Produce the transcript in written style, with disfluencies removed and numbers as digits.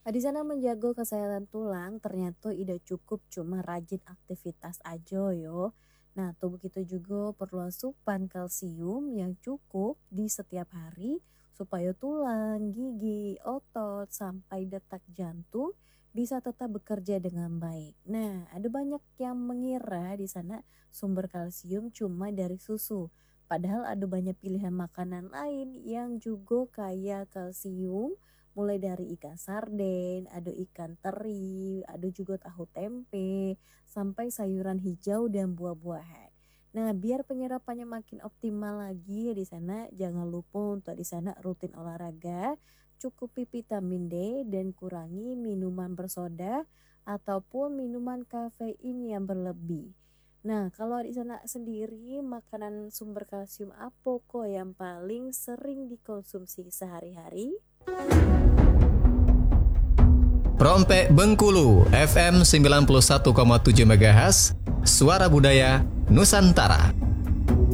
Di sana menjaga kesehatan tulang ternyata tidak cukup cuma rajin aktivitas aja yo. Nah, tubuh kita juga perlu asupan kalsium yang cukup di setiap hari supaya tulang, gigi, otot, sampai detak jantung bisa tetap bekerja dengan baik. Nah, ada banyak yang mengira di sana sumber kalsium cuma dari susu. Padahal ada banyak pilihan makanan lain yang juga kaya kalsium. Mulai dari ikan sarden, ada ikan teri, ada juga tahu tempe, sampai sayuran hijau dan buah-buahan. Nah, biar penyerapannya makin optimal lagi di sana, jangan lupa untuk di sana rutin olahraga, cukupi vitamin D dan kurangi minuman bersoda ataupun minuman kafein yang berlebih. Nah, kalau di sana sendiri makanan sumber kalsium apa kok yang paling sering dikonsumsi sehari-hari? Prompek Bengkulu FM 91,7 MHz, Suara Budaya Nusantara.